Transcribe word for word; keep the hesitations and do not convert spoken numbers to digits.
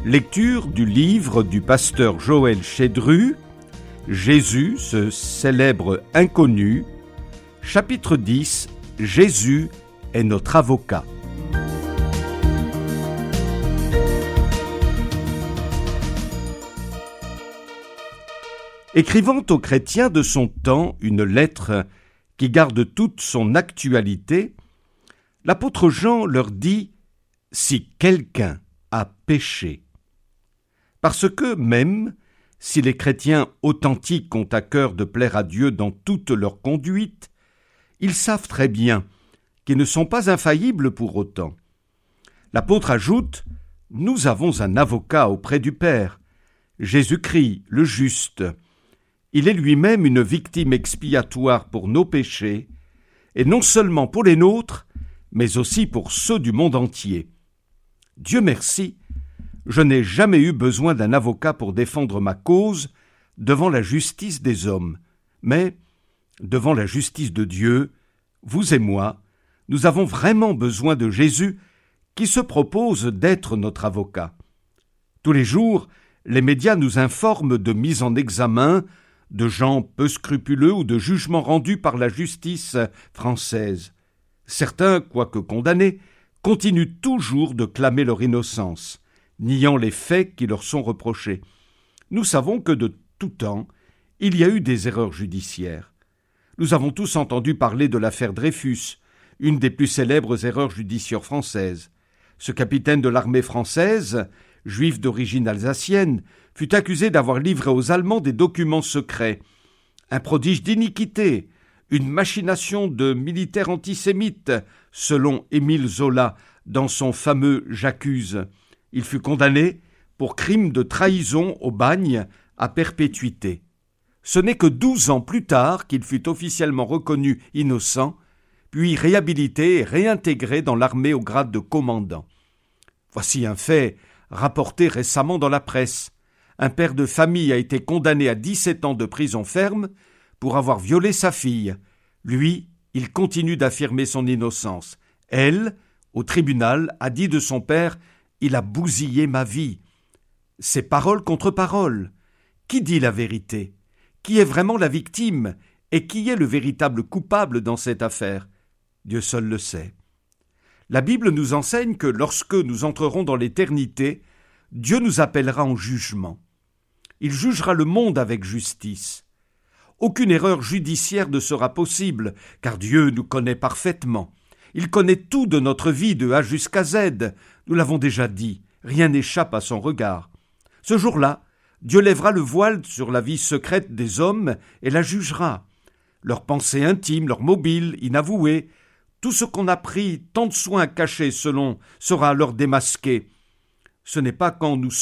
Lecture du livre du pasteur Joël Chédru, Jésus, ce célèbre inconnu, chapitre dix, Jésus est notre avocat. Écrivant aux chrétiens de son temps une lettre qui garde toute son actualité, l'apôtre Jean leur dit « Si quelqu'un a péché ». Parce que même, si les chrétiens authentiques ont à cœur de plaire à Dieu dans toute leur conduite, ils savent très bien qu'ils ne sont pas infaillibles pour autant. L'apôtre ajoute « Nous avons un avocat auprès du Père, Jésus-Christ, le juste. Il est lui-même une victime expiatoire pour nos péchés, et non seulement pour les nôtres, mais aussi pour ceux du monde entier. Dieu merci, je n'ai jamais eu besoin d'un avocat pour défendre ma cause devant la justice des hommes, mais devant la justice de Dieu, vous et moi, nous avons vraiment besoin de Jésus qui se propose d'être notre avocat. Tous les jours, les médias nous informent de mises en examen, de gens peu scrupuleux ou de jugements rendus par la justice française. Certains, quoique condamnés, continuent toujours de clamer leur innocence, niant les faits qui leur sont reprochés. Nous savons que de tout temps, il y a eu des erreurs judiciaires. Nous avons tous entendu parler de l'affaire Dreyfus, une des plus célèbres erreurs judiciaires françaises. Ce capitaine de l'armée française, juif d'origine alsacienne, fut accusé d'avoir livré aux Allemands des documents secrets. Un prodige d'iniquité, une machination de militaires antisémites, selon Émile Zola dans son fameux « J'accuse ». Il fut condamné pour crime de trahison au bagne à perpétuité. Ce n'est que douze ans plus tard qu'il fut officiellement reconnu innocent, puis réhabilité et réintégré dans l'armée au grade de commandant. Voici un fait rapporté récemment dans la presse. Un père de famille a été condamné à dix-sept ans de prison ferme pour avoir violé sa fille. Lui, il continue d'affirmer son innocence. Elle, au tribunal, a dit de son père « Il a bousillé ma vie ». C'est parole contre parole. Qui dit la vérité ? Qui est vraiment la victime ? Et qui est le véritable coupable dans cette affaire ? Dieu seul le sait. La Bible nous enseigne que lorsque nous entrerons dans l'éternité, Dieu nous appellera en jugement. Il jugera le monde avec justice. Aucune erreur judiciaire ne sera possible, car Dieu nous connaît parfaitement. Il connaît tout de notre vie de A jusqu'à Z. Nous l'avons déjà dit, rien n'échappe à son regard. Ce jour-là, Dieu lèvera le voile sur la vie secrète des hommes et la jugera. Leurs pensées intimes, leurs mobiles, inavoués, tout ce qu'on a pris tant de soin à cacher selon sera alors démasqué. Ce n'est pas quand nous